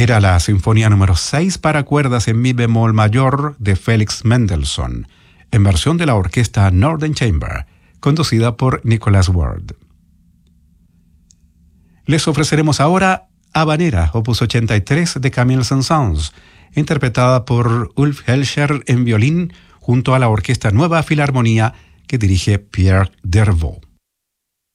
Era la Sinfonía número 6 para cuerdas en mi bemol mayor de Felix Mendelssohn, en versión de la orquesta Northern Chamber, conducida por Nicholas Ward. Les ofreceremos ahora Habanera, opus 83 de Camille Saint-Saëns, interpretada por Ulf Helscher en violín junto a la Orquesta Nueva Filarmonía que dirige Pierre Dervaux.